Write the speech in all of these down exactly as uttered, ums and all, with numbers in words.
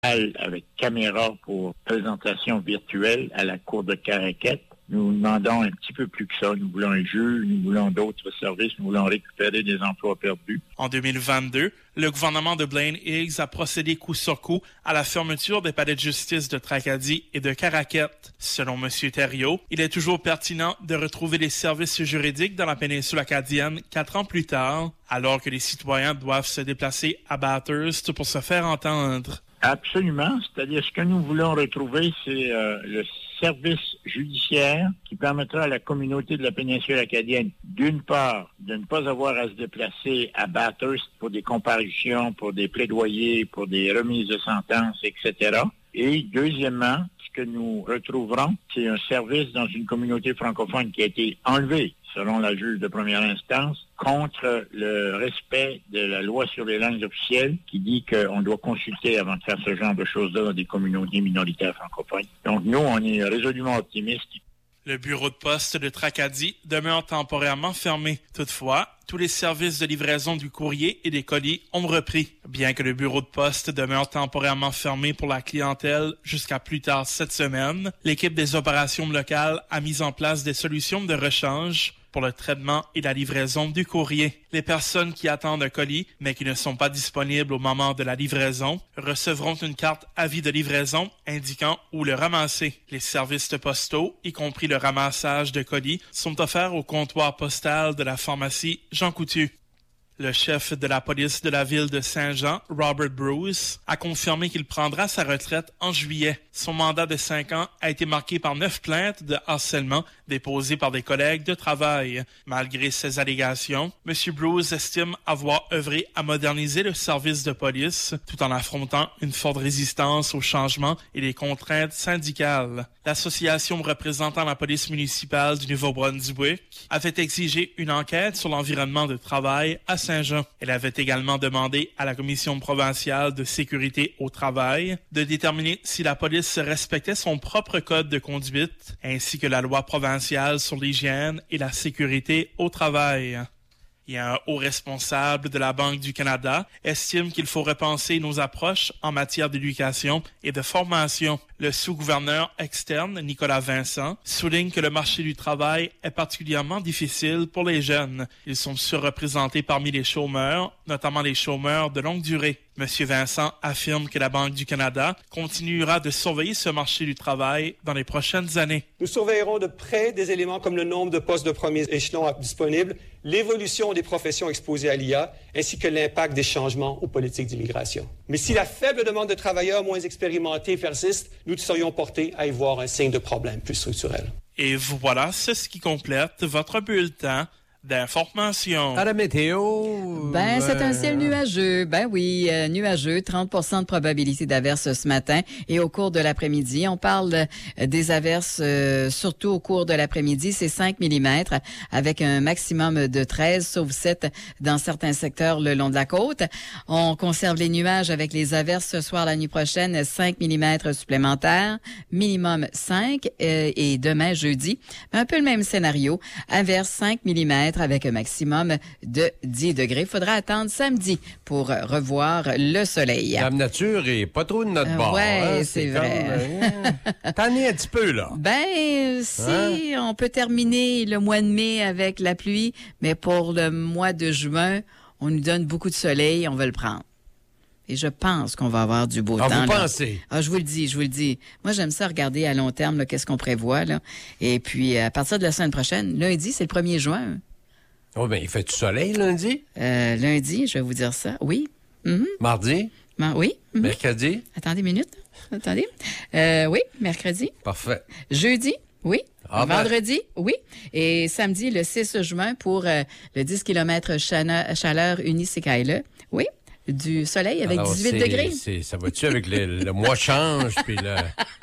avec caméra pour présentation virtuelle à la cour de Caraquette. Nous demandons un petit peu plus que ça. Nous voulons un juge, nous voulons d'autres services, nous voulons récupérer des emplois perdus. En deux mille vingt-deux, le gouvernement de Blaine Higgs a procédé coup sur coup à la fermeture des palais de justice de Tracadie et de Caraquette. Selon M. Thériault, il est toujours pertinent de retrouver les services juridiques dans la péninsule acadienne quatre ans plus tard, alors que les citoyens doivent se déplacer à Bathurst pour se faire entendre. Absolument. C'est-à-dire, ce que nous voulons retrouver, c'est euh, le service judiciaire qui permettra à la communauté de la péninsule acadienne, d'une part, de ne pas avoir à se déplacer à Bathurst pour des comparutions, pour des plaidoyers, pour des remises de sentences, et cetera. Et deuxièmement, ce que nous retrouverons, c'est un service dans une communauté francophone qui a été enlevé, selon la juge de première instance, contre le respect de la loi sur les langues officielles qui dit qu'on doit consulter avant de faire ce genre de choses-là dans des communautés minoritaires francophones. Donc nous, on est résolument optimistes. Le bureau de poste de Tracadie demeure temporairement fermé. Toutefois, tous les services de livraison du courrier et des colis ont repris. Bien que le bureau de poste demeure temporairement fermé pour la clientèle jusqu'à plus tard cette semaine, l'équipe des opérations locales a mis en place des solutions de rechange pour le traitement et la livraison du courrier. Les personnes qui attendent un colis, mais qui ne sont pas disponibles au moment de la livraison, recevront une carte avis de livraison indiquant où le ramasser. Les services postaux, y compris le ramassage de colis, sont offerts au comptoir postal de la pharmacie Jean Coutu. Le chef de la police de la ville de Saint-Jean, Robert Bruce, a confirmé qu'il prendra sa retraite en juillet. Son mandat de cinq ans a été marqué par neuf plaintes de harcèlement déposées par des collègues de travail. Malgré ces allégations, M. Bruce estime avoir œuvré à moderniser le service de police tout en affrontant une forte résistance aux changements et les contraintes syndicales. L'association représentant la police municipale du Nouveau-Brunswick avait exigé une enquête sur l'environnement de travail à Saint-Jean. Elle avait également demandé à la Commission provinciale de sécurité au travail de déterminer si la police respectait son propre code de conduite ainsi que la loi provinciale sur l'hygiène et la sécurité au travail. Et un haut responsable de la Banque du Canada estime qu'il faut repenser nos approches en matière d'éducation et de formation. Le sous-gouverneur externe, Nicolas Vincent, souligne que le marché du travail est particulièrement difficile pour les jeunes. Ils sont surreprésentés parmi les chômeurs, notamment les chômeurs de longue durée. M. Vincent affirme que la Banque du Canada continuera de surveiller ce marché du travail dans les prochaines années. Nous surveillerons de près des éléments comme le nombre de postes de premier échelon disponibles, l'évolution des professions exposées à l'I A, ainsi que l'impact des changements aux politiques d'immigration. Mais si la faible demande de travailleurs moins expérimentés persiste, nous serions portés à y voir un signe de problème plus structurel. Et voilà, c'est ce qui complète votre bulletin d'information. À la météo. Ben, ben, c'est un ciel nuageux. Ben oui, euh, nuageux. trente pour cent de probabilité d'averses ce matin et au cours de l'après-midi. On parle euh, des averses euh, surtout au cours de l'après-midi. C'est cinq millimètres avec un maximum de treize, sauf sept dans certains secteurs le long de la côte. On conserve les nuages avec les averses ce soir, la nuit prochaine, cinq millimètres supplémentaires, minimum cinq euh, et demain, jeudi, un peu le même scénario. Averses cinq millimètres avec un maximum de dix degrés. Il faudra attendre samedi pour revoir le soleil. La nature est pas trop de notre bord. Oui, hein? c'est, c'est vrai. Comme, t'en es un petit peu, là. Ben, si hein? On peut terminer le mois de mai avec la pluie, mais pour le mois de juin, on nous donne beaucoup de soleil, on va le prendre. Et je pense qu'on va avoir du beau ah, temps. Vous là. pensez? Ah, je vous le dis, je vous le dis. Moi, j'aime ça regarder à long terme là, qu'est-ce qu'on prévoit. Là. Et puis, à partir de la semaine prochaine, lundi, c'est le premier juin. Oh, ben, il fait du soleil lundi? Euh, lundi, je vais vous dire ça. Oui. Mm-hmm. Mardi? Ma- oui. Mm-hmm. Mercredi? Attendez une minute. Attendez. Euh, oui, mercredi. Parfait. Jeudi, oui. Ah, Vendredi, ben. oui. Et samedi, le six juin, pour euh, le dix kilomètres chaleur, chaleur Unisikaila. Oui. Du soleil avec Alors, dix-huit c'est, degrés. C'est, ça va-tu avec le, le mois change, puis le...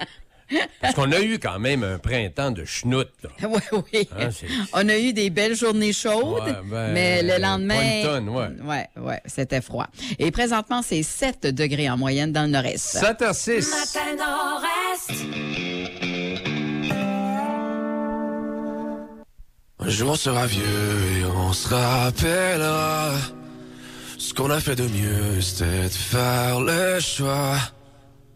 Parce qu'on a eu quand même un printemps de schnout, là. Oui, oui. Hein, on a eu des belles journées chaudes, ouais, ben, mais le lendemain... Pas une tonne, ouais. Ouais, ouais, c'était froid. Et présentement, c'est sept degrés en moyenne dans le nord-est. sept à six. Matin nord-est. Un jour on sera vieux et on se rappellera ce qu'on a fait de mieux, c'était de faire le choix